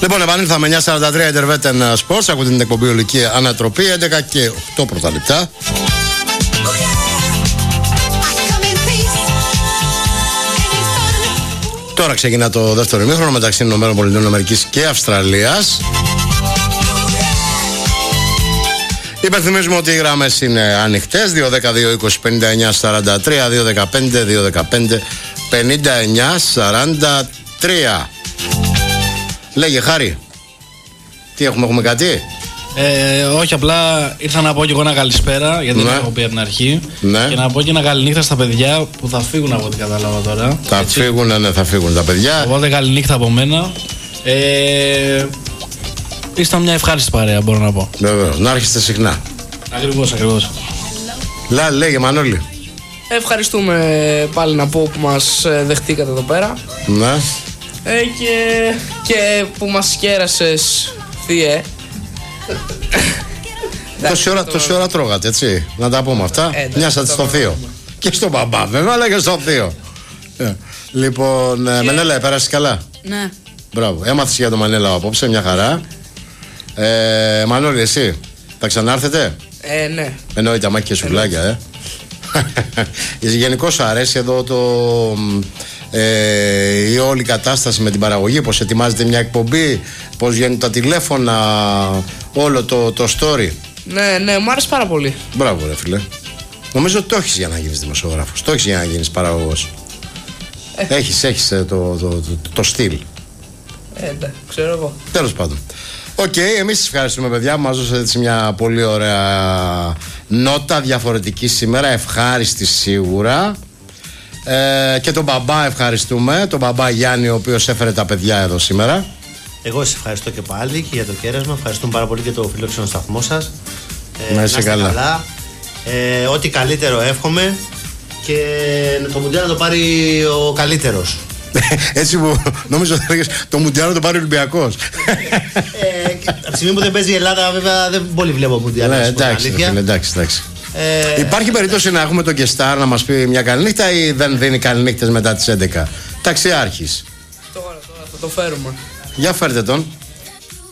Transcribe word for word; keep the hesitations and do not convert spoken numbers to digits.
Λοιπόν, επανήλθαμε εννιά σαράντα τρία Interveten Sports. Ακούτε την εκπομπή Ολική Ανατροπή. έντεκα και οκτώ πρώτα λεπτά. Τώρα ξεκινά το δεύτερο ημίχρονο μεταξύ ΗΠΑ και Αυστραλίας. Υπενθυμίζουμε ότι οι γραμμές είναι ανοιχτές. δύο δέκα δύο είκοσι πενήντα εννιά σαράντα τρία, δύο δεκαπέντε δύο δεκαπέντε πενήντα εννιά σαράντα τρία. Λέγε Χάρη, τι έχουμε, έχουμε κάτι? Ε, όχι, απλά ήρθα να πω και εγώ ένα καλησπέρα, γιατί ναι. δεν έχω πει από την αρχή. Ναι. Και να πω και ένα καληνύχτα στα παιδιά που θα φύγουν από ό,τι κατάλαβα τώρα. Θα έτσι. φύγουν, ναι, θα φύγουν τα παιδιά. Οπότε καληνύχτα από μένα. Ε, Ήσταν μια ευχάριστη παρέα, μπορώ να πω. Βέβαια, να έρχεστε συχνά. Ακριβώς, ακριβώς. Λά, λέγε Μανώλη. Ευχαριστούμε πάλι να πω που μας δεχτήκατε εδώ πέρα. Ναι. Ε, και, και που μας κέρασες, Θείε. Τόση ώρα, τόση ώρα τρώγατε, έτσι. Να τα πούμε αυτά. Ε, Μοιάσατε στο θείο. Και στον μπαμπά, βέβαια, αλλά και στο θείο. Ε, λοιπόν, και... Μενέλα, πέρασες καλά? Ναι. Μπράβο. Έμαθες για το Μανέλα απόψε, μια χαρά. Ε, Μανώλη, εσύ, θα ξανάρθετε? Ε, ναι. Εννοείται, αμά και σουβλάκια, ε. Γενικώς σου αρέσει εδώ το... Ε, η όλη κατάσταση με την παραγωγή, πως ετοιμάζεται μια εκπομπή, πως βγαίνουν τα τηλέφωνα, όλο το, το story. Ναι, ναι, μου άρεσε πάρα πολύ. Μπράβο ρε φίλε. Νομίζω ότι το έχεις για να γίνεις δημοσιογράφος, το έχεις για να γίνεις παραγωγός. ε. Έχεις, έχεις το, το, το, το, το στυλ. Ε, ναι, ξέρω εγώ. Τέλος πάντων. Οκ, okay, εμείς σας ευχαριστούμε παιδιά που μας δώσατε έτσι μια πολύ ωραία νότα, διαφορετική σήμερα, ευχάριστη σίγουρα. Ε, και τον μπαμπά ευχαριστούμε, τον μπαμπά Γιάννη, ο οποίος έφερε τα παιδιά εδώ σήμερα. Εγώ σας ευχαριστώ και πάλι και για το κέρασμα. Ευχαριστούμε πάρα πολύ και το φιλόξενο σταθμό σας. Ε, να είστε καλά, καλά. Ε, ό,τι καλύτερο εύχομαι και το Μουντιάλ να το πάρει ο καλύτερος. Έτσι που νομίζω ότι έλεγες το Μουντιάλ να το πάρει ο Ολυμπιακός. ε, Από τη στιγμή που δεν παίζει η Ελλάδα, βέβαια δεν πολύ βλέπω Μουντιάλ. Ναι, εντάξει, εντάξει, εντάξει. Ε, Υπάρχει περίπτωση να έχουμε τον Κεστάρ να μας πει μια καληνύχτα ή δεν δίνει καληνύχτες μετά τις έντεκα? Ταξιάρχης. Τώρα, τώρα θα το φέρουμε. Για φέρτε τον.